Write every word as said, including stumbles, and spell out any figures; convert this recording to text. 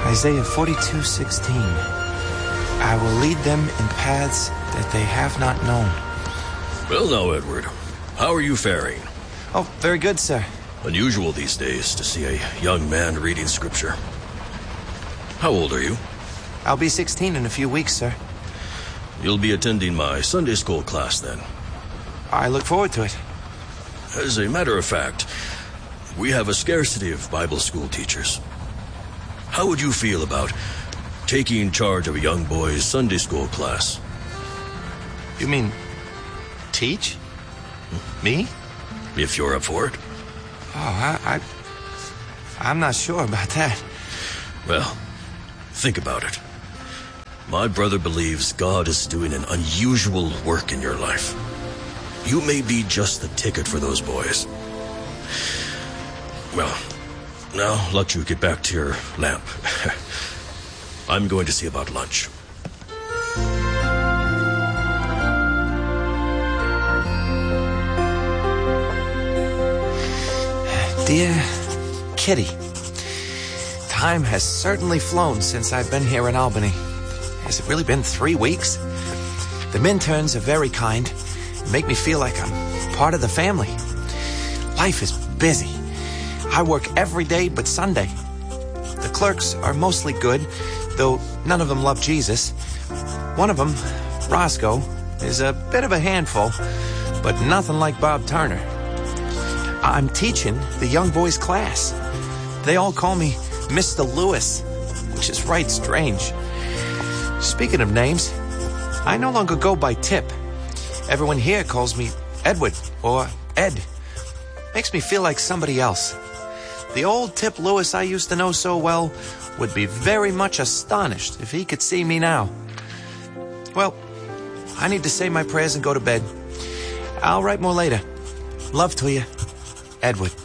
Isaiah forty-two sixteen. I will lead them in paths that they have not known. Well now, Edward, how are you faring? Oh, very good, sir. Unusual these days to see a young man reading scripture. How old are you? I'll be sixteen in a few weeks, sir. You'll be attending my Sunday school class then. I look forward to it. As a matter of fact, we have a scarcity of Bible school teachers. How would you feel about taking charge of a young boy's Sunday school class? You mean teach? Me? If you're up for it. Oh, I, I... I'm not sure about that. Well, think about it. My brother believes God is doing an unusual work in your life. You may be just the ticket for those boys. Well, now let you get back to your lamp. I'm going to see about lunch. Dear Kitty, time has certainly flown since I've been here in Albany. Has it really been three weeks? The Minturns are very kind and make me feel like I'm part of the family. Life is busy. I work every day but Sunday. The clerks are mostly good, though none of them love Jesus. One of them, Roscoe, is a bit of a handful, but nothing like Bob Turner. I'm teaching the young boys' class. They all call me Mister Lewis, which is right strange. Speaking of names, I no longer go by Tip. Everyone here calls me Edward or Ed. Makes me feel like somebody else. The old Tip Lewis I used to know so well would be very much astonished if he could see me now. Well, I need to say my prayers and go to bed. I'll write more later. Love to you, Edward.